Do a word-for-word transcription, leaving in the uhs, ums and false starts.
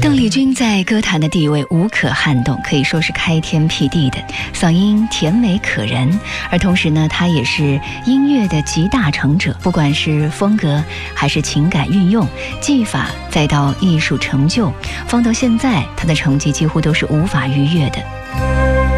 邓丽君在歌坛的地位无可撼动，可以说是开天辟地的，嗓音甜美可人，而同时呢，她也是音乐的集大成者，不管是风格还是情感运用、技法，再到艺术成就，放到现在，她的成绩几乎都是无法逾越的。